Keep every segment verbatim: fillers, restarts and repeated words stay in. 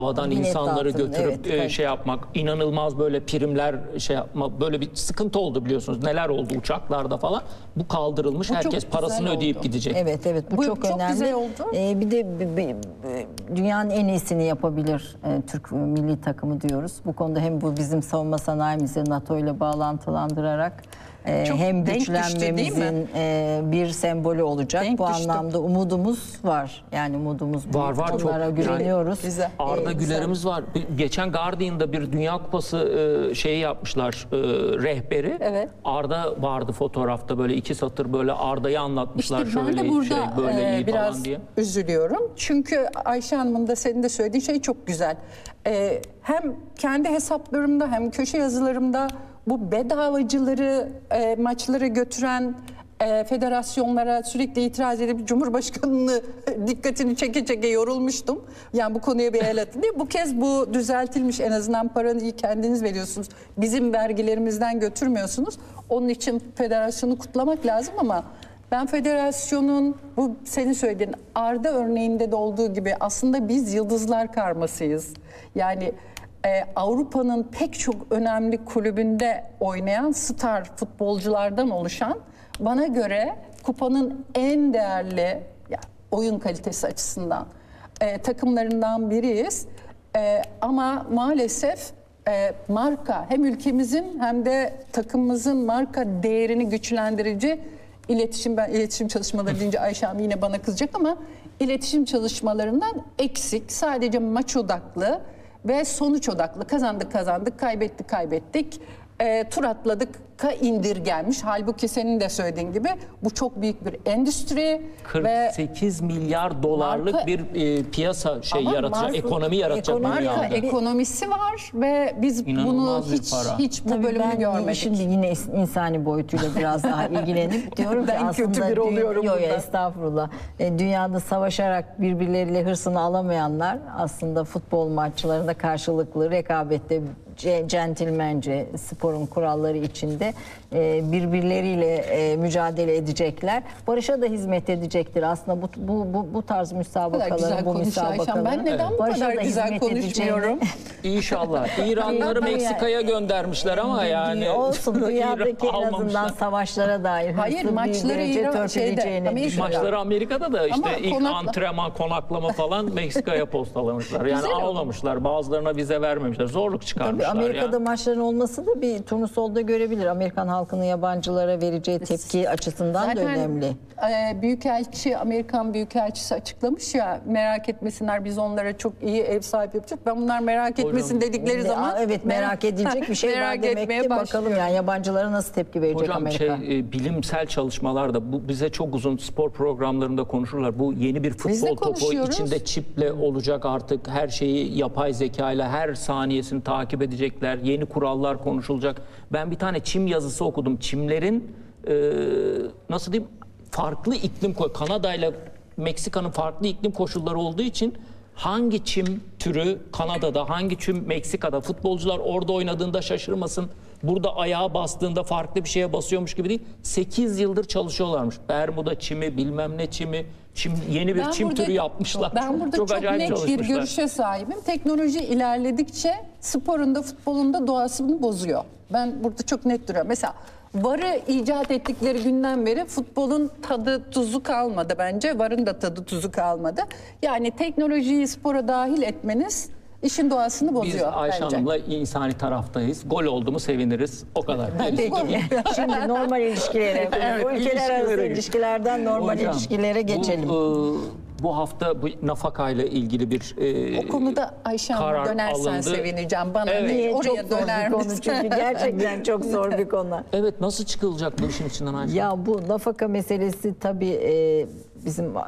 havadan Bilet insanları dağıtın, götürüp evet, e, tabii. şey yapmak, inanılmaz böyle primler şey yapma, böyle bir sıkıntı oldu biliyorsunuz. Neler oldu uçaklarda falan. Bu kaldırılmış. Bu çok Herkes güzel parasını oldu. ödeyip gidecek. Evet evet bu, Bu çok, çok önemli. güzel oldu. Ee, bir de b- b- b- dünyanın en iyisini yapabilir e, Türk milli takımı diyoruz. Bu konuda hem bu bizim savunma sanayimizi NATO ile bağlantılandırarak e, Çok hem denk düştü, değil güçlenmemizin mi? e, bir sembolü olacak. Denk bu düştü. anlamda umudumuz var. Yani umudumuz büyük. Var, var, çok. Bunlara Yani güveniyoruz. güzel. Arda Ee, Güler'imiz var. Bir- Geçen Guardian'da bir Dünya Kupası e, şeyi yapmışlar, e, rehberi. Evet. Arda vardı fotoğrafta, böyle iki satır böyle Arda'yı anlatmışlar. İşte ben şöyle de burada şey, böyle e, iyi biraz falan diye. üzülüyorum. Çünkü Ayşe Hanım'ın da senin de söylediğin şey çok güzel. E, hem kendi hesaplarımda hem köşe yazılarımda bu bedavacıları e, maçlara götüren e, federasyonlara sürekli itiraz edip Cumhurbaşkanı'nı dikkatini çeke çeke yorulmuştum. Yani bu konuya bir el atın diye. Bu kez bu düzeltilmiş, en azından paranı kendiniz veriyorsunuz. Bizim vergilerimizden götürmüyorsunuz. Onun için federasyonu kutlamak lazım ama ben federasyonun bu senin söylediğin Arda örneğinde de olduğu gibi aslında biz yıldızlar karmasıyız. Yani e, Avrupa'nın pek çok önemli kulübünde oynayan star futbolculardan oluşan, bana göre kupanın en değerli ya, oyun kalitesi açısından e, takımlarından biriyiz. E, ama maalesef e, marka hem ülkemizin hem de takımımızın marka değerini güçlendirici iletişim, ben iletişim çalışmaları deyince Ayşe Hanım yine bana kızacak ama iletişim çalışmalarından eksik. Sadece maç odaklı ve sonuç odaklı. Kazandık kazandık, kaybettik kaybettik. E, tur atladık ka indirgenmiş. Halbuki senin de söylediğin gibi bu çok büyük bir endüstri kırk sekiz ve milyar dolarlık marka- bir e, piyasa şey Ama yaratacak, marka- ekonomi yaratacak ekonomi- dünyada. marka ekonomisi var ve biz İnanılmaz bunu bir hiç para. hiç bu Tabii bölümünü ben görmedik. şimdi yine insani boyutuyla biraz daha ilgilenip diyorum ki Ben aslında kötü biri dü- oluyorum yo, yo, burada. estağfurullah. E, dünyada savaşarak birbirleriyle hırsını alamayanlar aslında futbol maçlarında karşılıklı rekabette ce- centilmence sporun kuralları içinde e, birbirleriyle e, mücadele edecekler. Barışa da hizmet edecektir aslında bu bu bu, bu tarz Bu kadar müsabakaların güzel bu konuşuyor Ayşem. müsabakaların. Ben neden bu Barış'a kadar da güzel hizmet konuşmuyorum? edeceğini- İnşallah. İranları Tabii Meksika'ya göndermişler ama yani olsun dünyadaki en azından almamışlar. savaşlara dair Hayır, hırslı bir maçları derece İran- şeyde, törpüleyeceğini Amerika'da. düşünüyorum. Maçları Amerika'da da işte Ama ilk konakla- antrenman, konaklama falan Meksika'ya postalamışlar. Yani Güzel oldu. almamışlar. Bazılarına vize vermemişler. Zorluk Tabii çıkarmışlar Amerika'da ya. maçların olması da bir turnusolda görebilir. Amerikan halkının yabancılara vereceği tepki açısından da Zaten önemli. e, Büyükelçi, Amerikan Büyükelçisi açıklamış ya, merak etmesinler biz onlara çok iyi ev sahibi yapacağız. Ben bunlar merak etmesin dedikleri De- zaman evet merak edilecek bir şey var merak demek etmeye ki. Bakalım başlıyorum. yani yabancılara nasıl tepki verecek Hocam Amerika. şey e, bilimsel çalışmalarda bu bize çok uzun spor programlarında konuşurlar. Bu yeni bir Biz de futbol topu konuşuyoruz. içinde çiple olacak artık. Her şeyi yapay zeka ile her saniyesini takip edecekler. Yeni kurallar konuşulacak. Ben bir tane çim yazısı okudum. Çimlerin e, nasıl diyeyim farklı iklim koy. Kanada ile Meksika'nın farklı iklim koşulları olduğu için hangi çim türü Kanada'da, hangi çim Meksika'da, futbolcular orada oynadığında şaşırmasın. Burada ayağa bastığında farklı bir şeye basıyormuş gibi değil. sekiz yıldır çalışıyorlarmış. Bermuda çimi, bilmem ne çimi, çim, yeni bir Ben çim burada- türü yapmışlar. Ben burada çok, acayip net bir çalışmışlar. görüşe sahibim. Teknoloji ilerledikçe sporun da futbolun da doğasını bozuyor. Ben burada çok net duruyorum. Mesela VAR'ı icat ettikleri günden beri futbolun tadı tuzu kalmadı bence. VAR'ın da tadı tuzu kalmadı. Yani teknolojiyi spora dahil etmeniz işin doğasını Biz bozuyor Ayşe bence. Hanım'la insani taraftayız. Gol oldu mu seviniriz. O kadar. Peki şimdi normal ilişkilere, Evet, bu ülkeler ilişkilere arası geç- ilişkilerden normal Hocam, ilişkilere geçelim. Bu, e, bu hafta bu nafakayla ilgili bir e, O konuda Ayşe Hanım karar dönersen alındı. sevineceğim. Bana Evet. değil, Niye? Çok oraya zor döner bir konu misin? çünkü gerçekten çok zor bir konu. Evet, nasıl çıkılacak bu işin içinden Ayşe? Ya bu nafaka meselesi tabii e, bizim e,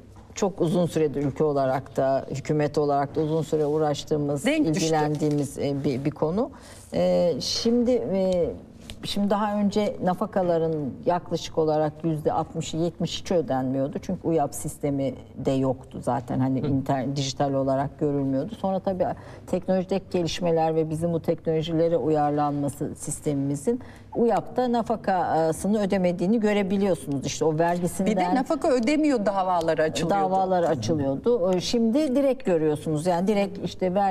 çok uzun süredir ülke olarak da hükümet olarak da uzun süre uğraştığımız, Denk düştü. ilgilendiğimiz e, bir, bir konu. E, şimdi e, şimdi daha önce nafakaların yaklaşık olarak yüzde altmışı yetmişi hiç ödenmiyordu. Çünkü UYAP sistemi de yoktu zaten, hani internet, dijital olarak görülmüyordu. Sonra tabii teknolojideki gelişmeler ve bizim bu teknolojilere uyarlanması sistemimizin UYAP'ta nafakasını ödemediğini görebiliyorsunuz. İşte o vergisinden... Bir de nafaka ödemiyor davaları açılıyordu. Davalar açılıyordu. Şimdi direkt görüyorsunuz. Yani direkt işte ver